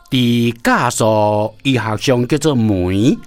伫酵素医学上叫做酶，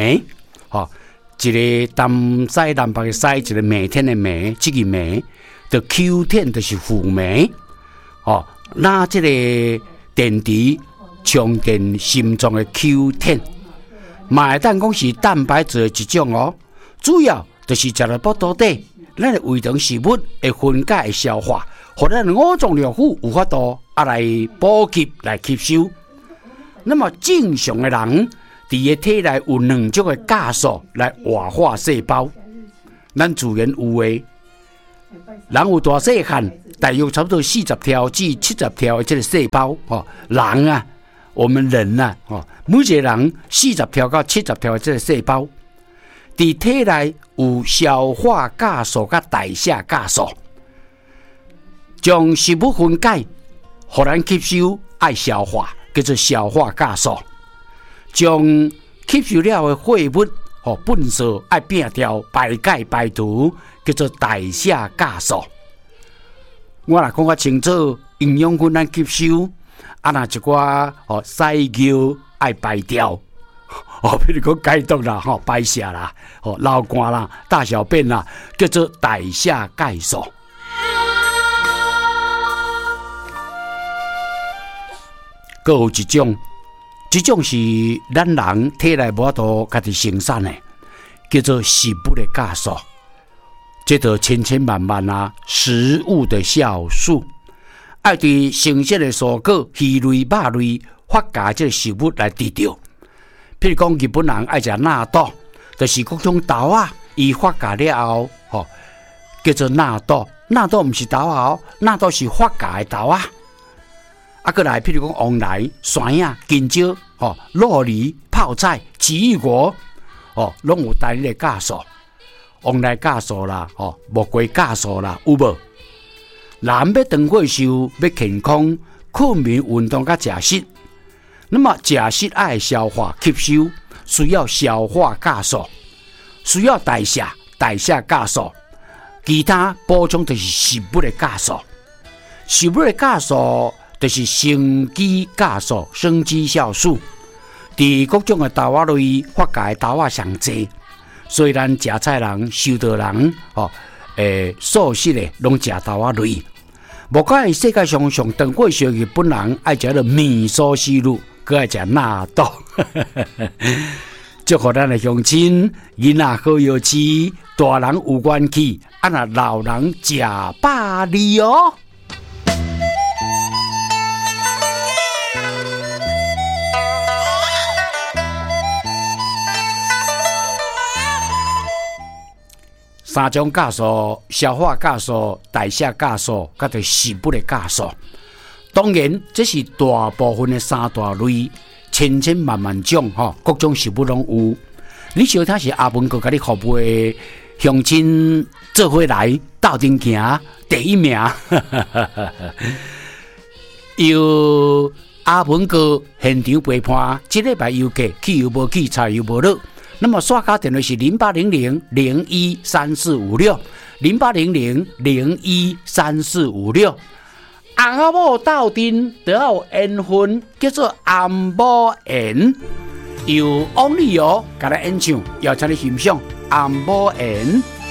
一个东西南北的西，一个每天的每，这个每的 Q10 就是负酶。那这个电池充电心脏的 Q10， 嘛会当讲是蛋白质的一种主要就是食了腹肚底，咱的胃肠食物会分解会消化，互咱的五脏六腑有法度来补给来吸收。那么正常的人，伫个体内有两种的酵素来活化细胞。咱自然有诶，人有大细汉，大约差不多40条至70条的这个细胞。人啊，我们人啊，每一个人40条到70条的这个细胞，伫体内有消化酵素甲代谢酵素，将食物分解，互咱吸收爱消化。叫做消化酵素，将吸收了的废物、粪扫爱变掉排解排毒，叫做代谢酵素。我若讲较清楚，营养分咱吸收，若一寡细胞爱排掉，比如讲解毒啦、排泄啦、流汗啦、大小便啦，叫做代谢酵素。还有一种是咱人体内无法度家己生产的，叫做食物的酵素。这就千千万万食物的酵素，爱对新鲜的蔬果、鱼类、肉类发酵这个食物来得到。譬如讲，日本人爱食纳豆，就是各种豆伊发酵了后，叫做纳豆。纳豆不是豆纳豆是发酵的豆过来，譬如讲黄梨、蒜仔、金蕉、洛梨、泡菜、奇异果，拢有单一的酵素，黄梨酵素啦，木瓜酵素啦，有无？人要长过寿，要健康，困眠、运动甲食食。那么食食爱消化吸收，需要消化酵素，需要代谢酵素，其他补充就是食物的酵素，食物的酵素。就是生肌酵素、生肌酵素，伫各种的豆类发酵的豆上济，所以咱食菜人、修道人，素食的拢食豆类。目前世界上上长过寿日本人爱食的面素西路，佮爱食纳豆。祝福咱的乡亲，囡仔好有志，大人有元气，若老人食百里哦。三种酵素：消化酵素、代谢酵素，甲对食物的酵素。当然，这是大部分的三大类，千千万万种各种食物拢有。你小听是阿文哥甲你服务的乡亲做伙来斗阵行第一名，由阿文哥现场陪伴，这礼拜邮寄去又无去，菜又无落。那么刷卡电话是0800-013456，0800-013456。红阿母斗阵就要有缘分，叫做红母缘，由王丽瑶甲咱演唱，邀请你欣赏红母缘。